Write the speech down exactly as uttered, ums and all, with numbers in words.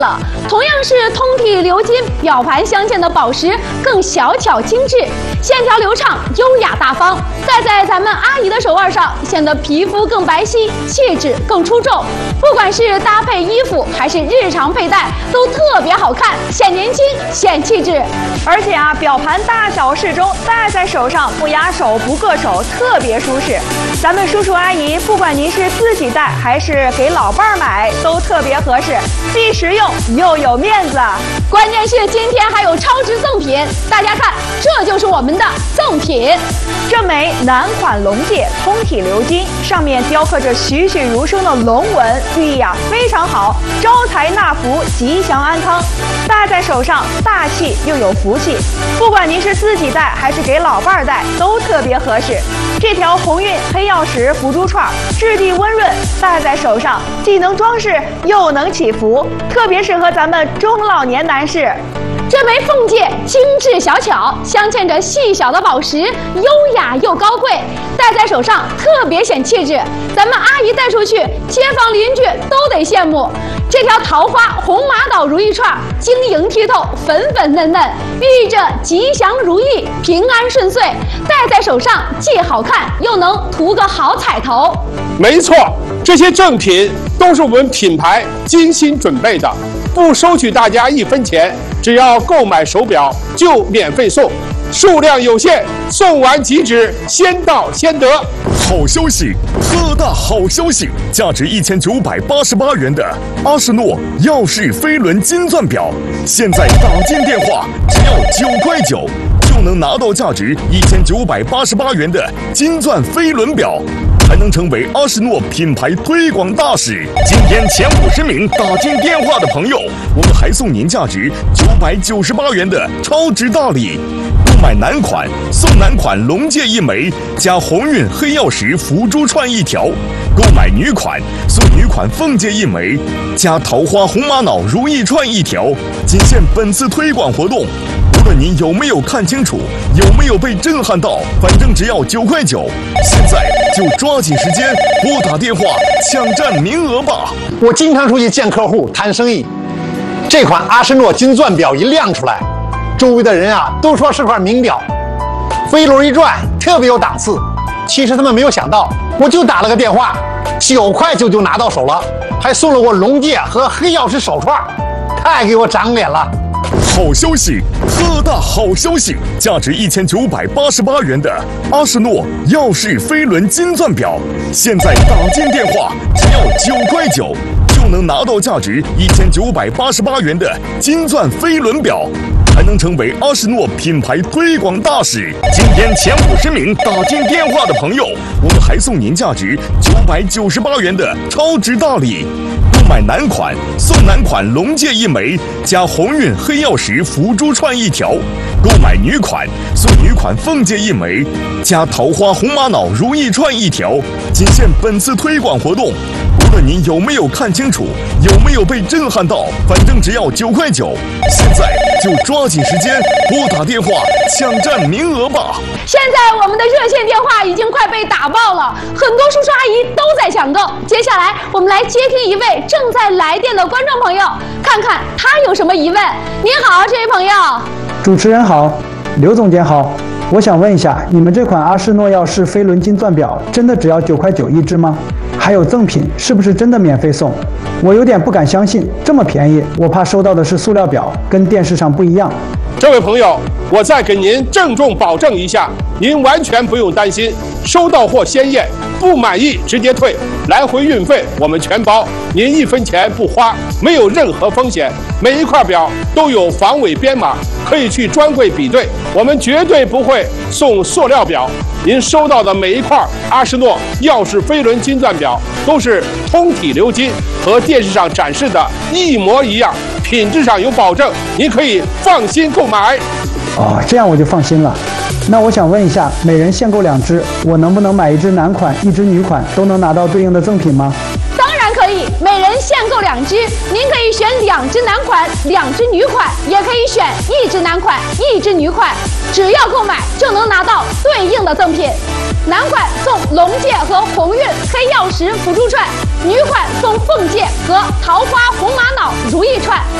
了，同样是通体鎏金表盘镶嵌的宝石，更小巧精致，线条流畅，优雅大方。戴在咱们阿姨的手腕上，显得皮肤更白皙，气质更出众。不管是搭配衣服还是日常佩戴，都特别好看，显年轻，显气质。 而且啊，表盘大小适中，戴在手上不压手不硌手，特别舒适。咱们叔叔阿姨，不管您是自己戴还是给老伴儿买，都特别合适，既实用又有面子。 关键是今天还有超值赠品，大家看，这就是我们的赠品。 这枚男款龙戒，通体鎏金，上面雕刻着栩栩如生的龙纹，寓意啊非常好，招财纳福，吉祥安康。戴在手上大气又有福气，不管您是自己戴还是给老伴儿戴，都特别合适。这条鸿运黑曜石福珠串，质地温润，戴在手上既能装饰又能祈福，特别适合咱们中老年男士。 这枚凤戒精致小巧，镶嵌着细小的宝石，优雅又高贵，戴在手上特别显气质。咱们阿姨戴出去，街坊邻居都得羡慕。这条桃花红玛瑙如意串，晶莹剔透，粉粉嫩嫩，寓意着吉祥如意、平安顺遂。戴在手上既好看，又能图个好彩头。 没错，这些赠品都是我们品牌精心准备的，不收取大家一分钱，只要购买手表就免费送，数量有限，送完即止，先到先得。 好消息，特大好消息！价值一千九百八十八元的阿诗诺耀世飞轮金钻表，现在打进电话只要九块九，就能拿到价值一千九百八十八元的金钻飞轮表，还能成为阿诗诺品牌推广大使。今天前五十名打进电话的朋友，我们还送您价值九百九十八元的超值大礼。购买男款送男款龙戒一枚，加鸿运黑曜石福珠串一条；购买女款送女款凤戒一枚，加桃花红玛瑙如意串一条。仅限本次推广活动，无论您有没有看清楚，有没有被震撼到，反正只要九块九。现在就抓紧时间拨打电话抢占名额吧！ 我经常出去见客户谈生意，这款阿诗诺金钻表一亮出来，周围的人啊都说是块名表，飞轮一转特别有档次。其实他们没有想到，我就打了个电话，九块九就拿到手了，还送了我龙戒和黑曜石手串，太给我长脸了。 好消息，特大好消息！价值一千九百八十八元的阿诗诺耀世飞轮金钻表，现在打进电话只要九块九，就能拿到价值一千九百八十八元的金钻飞轮表，还能成为阿诗诺品牌推广大使。今天前五十名打进电话的朋友，我们还送您价值九百九十八元的超值大礼。购买男款送男款龙戒一枚，加鸿运黑曜石福珠串一条；购买女款送女款凤戒一枚，加桃花红玛瑙如意串一条。仅限本次推广活动，无论您有没有看清楚，有没有被震撼到，反正只要九块九。现在就抓紧时间拨打电话抢占名额吧！ 现在我们的热线电话已经快被打爆了，很多叔叔阿姨都在抢购。接下来我们来接听一位正在来电的观众朋友，看看他有什么疑问。您好，这位朋友。 主持人好，刘总监好，我想问一下，你们这款阿诗诺耀世飞轮金钻表真的只要九块九一只吗？还有赠品是不是真的免费送？我有点不敢相信，这么便宜，我怕收到的是塑料表，跟电视上不一样。 这位朋友，我再给您郑重保证一下，您完全不用担心，收到货先验，不满意直接退，来回运费我们全包，您一分钱不花，没有任何风险。每一块表都有防伪编码，可以去专柜比对，我们绝对不会送塑料表。您收到的每一块阿诗诺耀世飞轮金钻表都是通体鎏金，和电视上展示的一模一样，品质上有保证，您可以放心购买。 哦，这样我就放心了。那我想问一下，每人限购两只，我能不能买一只男款，一只女款，都能拿到对应的赠品吗？ 当然可以， 每人限购两支，您可以选两支男款、两支女款，也可以选一支男款、一支女款，只要购买就能拿到对应的赠品。男款送龙戒和鸿运黑曜石辅助串，女款送凤戒和桃花红玛瑙如意串。